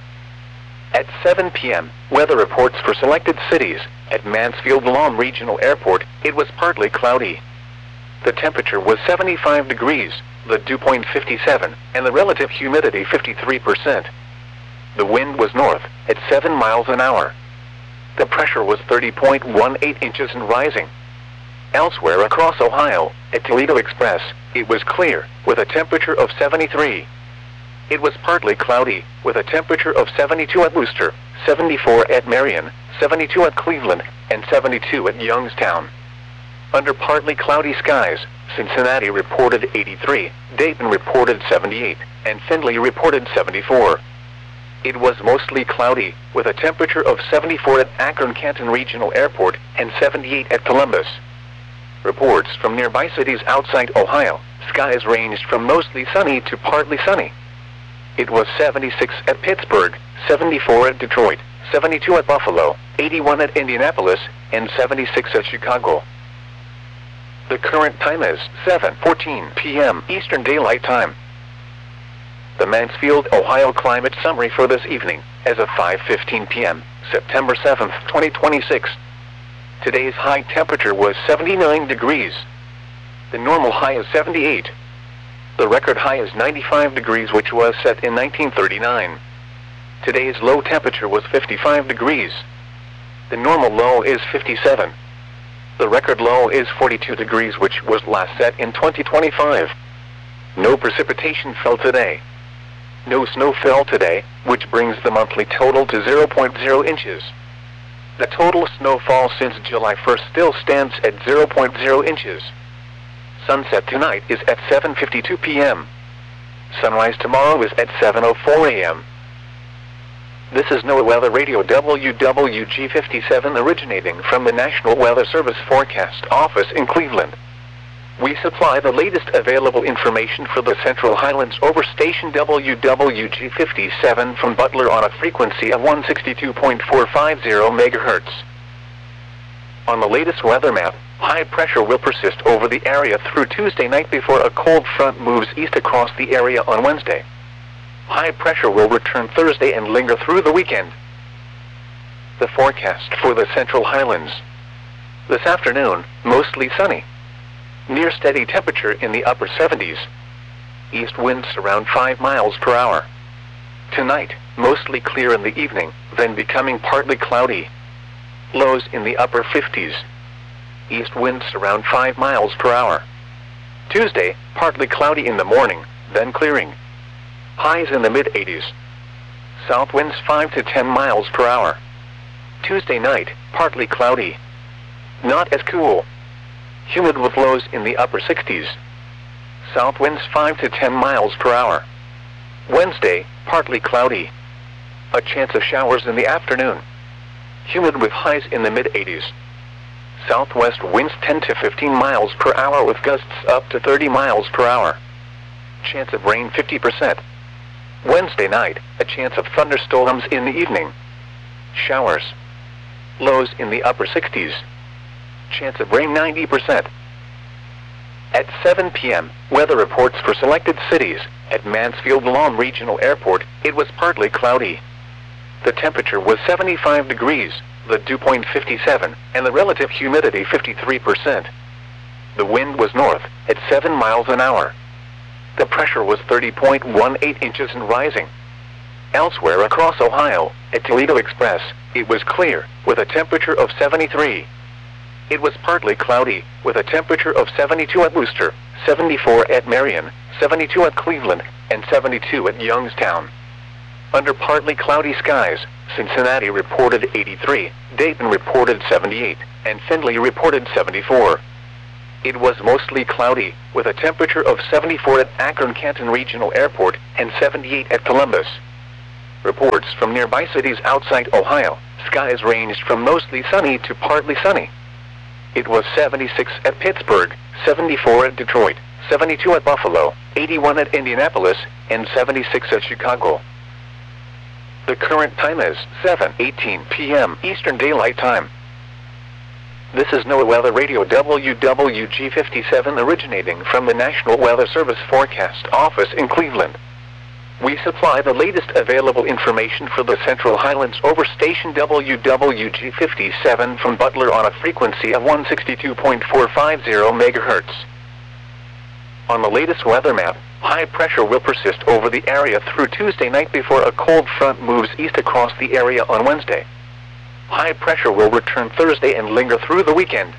At 7 p.m., weather reports for selected cities. At Mansfield-Lom Regional Airport, it was partly cloudy. The temperature was 75 degrees, the dew point 57, and the relative humidity 53%. The wind was north, at 7 miles an hour. The pressure was 30.18 inches and rising. Elsewhere across Ohio, at Toledo Express, it was clear, with a temperature of 73. It was partly cloudy, with a temperature of 72 at Wooster, 74 at Marion, 72 at Cleveland, and 72 at Youngstown. Under partly cloudy skies, Cincinnati reported 83, Dayton reported 78, and Findlay reported 74. It was mostly cloudy, with a temperature of 74 at Akron-Canton Regional Airport and 78 at Columbus. Reports from nearby cities outside Ohio, skies ranged from mostly sunny to partly sunny. It was 76 at Pittsburgh, 74 at Detroit, 72 at Buffalo, 81 at Indianapolis, and 76 at Chicago. The current time is 7:14 p.m. Eastern Daylight Time. The Mansfield, Ohio climate summary for this evening, as of 5:15 p.m., September 7th, 2026. Today's high temperature was 79 degrees. The normal high is 78. The record high is 95 degrees, which was set in 1939. Today's low temperature was 55 degrees. The normal low is 57. The record low is 42 degrees, which was last set in 2025. No precipitation fell today. No snow fell today, which brings the monthly total to 0.0 inches. The total snowfall since July 1st still stands at 0.0 inches. Sunset tonight is at 7:52 p.m. Sunrise tomorrow is at 7:04 a.m. This is NOAA Weather Radio WWG57 originating from the National Weather Service Forecast Office in Cleveland. We supply the latest available information for the Central Highlands over station WWG57 from Butler on a frequency of 162.450 MHz. On the latest weather map, high pressure will persist over the area through Tuesday night before a cold front moves east across the area on Wednesday. High pressure will return Thursday and linger through the weekend. The forecast for the Central Highlands. This afternoon, mostly sunny. Near steady temperature in the upper 70s. East winds around 5 miles per hour. Tonight, mostly clear in the evening, then becoming partly cloudy. Lows in the upper 50s. East winds around 5 miles per hour. Tuesday, partly cloudy in the morning, then clearing. Highs in the mid-80s. South winds 5 to 10 miles per hour. Tuesday night, partly cloudy. Not as cool. Humid with lows in the upper 60s. South winds 5 to 10 miles per hour. Wednesday, partly cloudy. A chance of showers in the afternoon. Humid with highs in the mid-80s. Southwest winds 10 to 15 miles per hour with gusts up to 30 miles per hour. Chance of rain 50%. Wednesday night, a chance of thunderstorms in the evening. Showers. Lows in the upper 60s. Chance of rain 90%. At 7 p.m., weather reports for selected cities. At Mansfield-Lom Regional Airport, it was partly cloudy. The temperature was 75 degrees, the dew point 57, and the relative humidity 53%. The wind was north, at 7 miles an hour. The pressure was 30.18 inches and rising. Elsewhere across Ohio, at Toledo Express, it was clear, with a temperature of 73. It was partly cloudy, with a temperature of 72 at Wooster, 74 at Marion, 72 at Cleveland, and 72 at Youngstown. Under partly cloudy skies, Cincinnati reported 83, Dayton reported 78, and Findlay reported 74. It was mostly cloudy, with a temperature of 74 at Akron-Canton Regional Airport and 78 at Columbus. Reports from nearby cities outside Ohio, skies ranged from mostly sunny to partly sunny. It was 76 at Pittsburgh, 74 at Detroit, 72 at Buffalo, 81 at Indianapolis, and 76 at Chicago. The current time is 7:18 p.m. Eastern Daylight Time. This is NOAA Weather Radio WWG57 originating from the National Weather Service Forecast Office in Cleveland. We supply the latest available information for the Central Highlands over station WWG57 from Butler on a frequency of 162.450 MHz. On the latest weather map, high pressure will persist over the area through Tuesday night before a cold front moves east across the area on Wednesday. High pressure will return Thursday and linger through the weekend.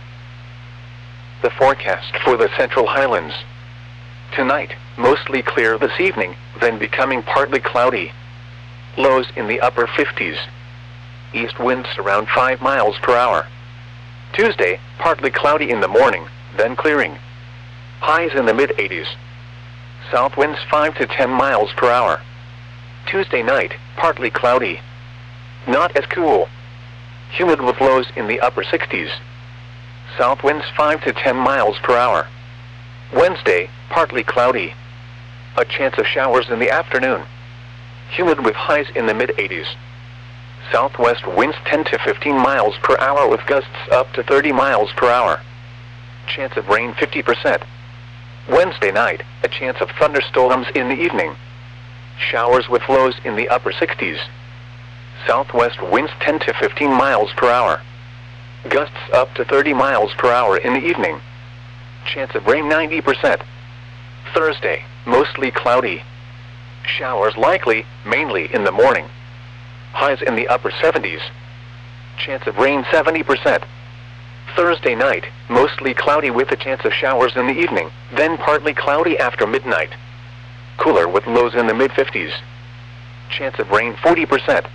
The forecast for the Central Highlands. Tonight, mostly clear this evening, then becoming partly cloudy. Lows in the upper 50s. East winds around 5 miles per hour. Tuesday, partly cloudy in the morning, then clearing. Highs in the mid-80s. South winds 5 to 10 miles per hour. Tuesday night, partly cloudy. Not as cool. Humid with lows in the upper 60s. South winds 5 to 10 miles per hour. Wednesday, partly cloudy. A chance of showers in the afternoon. Humid with highs in the mid-80s. Southwest winds 10 to 15 miles per hour with gusts up to 30 miles per hour. Chance of rain 50%. Wednesday night, a chance of thunderstorms in the evening. Showers with lows in the upper 60s. Southwest winds 10 to 15 miles per hour. Gusts up to 30 miles per hour in the evening. Chance of rain 90%. Thursday, mostly cloudy. Showers likely, mainly in the morning. Highs in the upper 70s. Chance of rain 70%. Thursday night, mostly cloudy with a chance of showers in the evening, then partly cloudy after midnight. Cooler with lows in the mid-50s. Chance of rain 40%.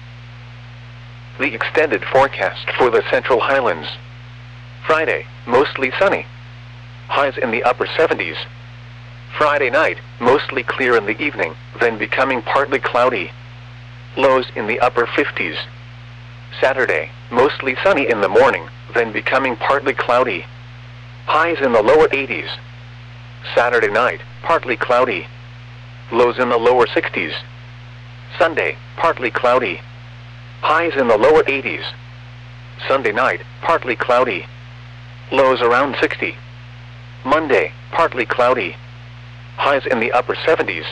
The extended forecast for the Central Highlands. Friday, mostly sunny. Highs in the upper 70s. Friday night, mostly clear in the evening, then becoming partly cloudy. Lows in the upper 50s. Saturday, mostly sunny in the morning, then becoming partly cloudy. Highs in the lower 80s. Saturday night, partly cloudy. Lows in the lower 60s. Sunday, partly cloudy. Highs in the lower 80s. Sunday night, partly cloudy. Lows around 60. Monday, partly cloudy. Highs in the upper 70s.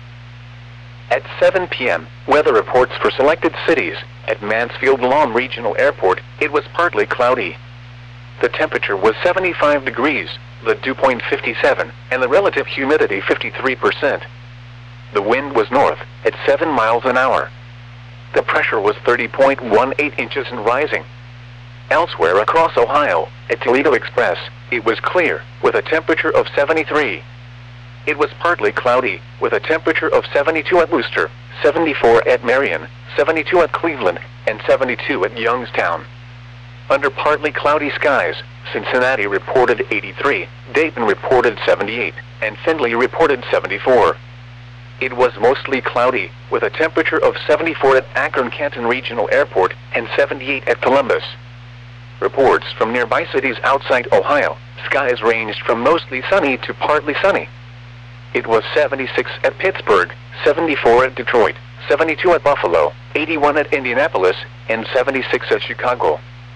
At 7 p.m., weather reports for selected cities. At Mansfield Lawn Regional Airport, it was partly cloudy. The temperature was 75 degrees, the dew point 57, and the relative humidity 53%. The wind was north, at 7 miles an hour. The pressure was 30.18 inches and rising. Elsewhere across Ohio, at Toledo Express, it was clear, with a temperature of 73. It was partly cloudy, with a temperature of 72 at Worcester, 74 at Marion, 72 at Cleveland, and 72 at Youngstown. Under partly cloudy skies, Cincinnati reported 83, Dayton reported 78, and Findlay reported 74. It was mostly cloudy, with a temperature of 74 at Akron-Canton Regional Airport and 78 at Columbus. Reports from nearby cities outside Ohio, skies ranged from mostly sunny to partly sunny. It was 76 at Pittsburgh, 74 at Detroit, 72 at Buffalo, 81 at Indianapolis, and 76 at Chicago.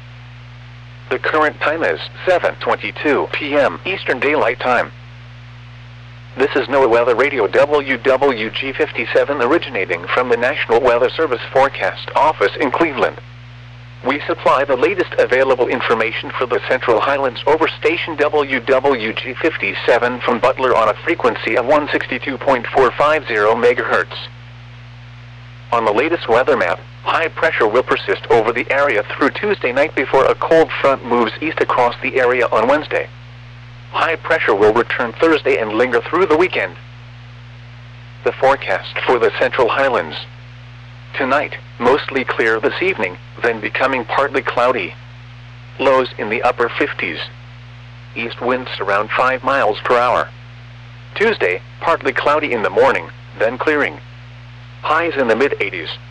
The current time is 7:22 p.m. Eastern Daylight Time. This is NOAA Weather Radio WWG57 originating from the National Weather Service Forecast Office in Cleveland. We supply the latest available information for the Central Highlands over station WWG57 from Butler on a frequency of 162.450 MHz. On the latest weather map, high pressure will persist over the area through Tuesday night before a cold front moves east across the area on Wednesday. High pressure will return Thursday and linger through the weekend. The forecast for the Central Highlands. Tonight, mostly clear this evening, then becoming partly cloudy. Lows in the upper 50s. East winds around 5 miles per hour. Tuesday, partly cloudy in the morning, then clearing. Highs in the mid-80s.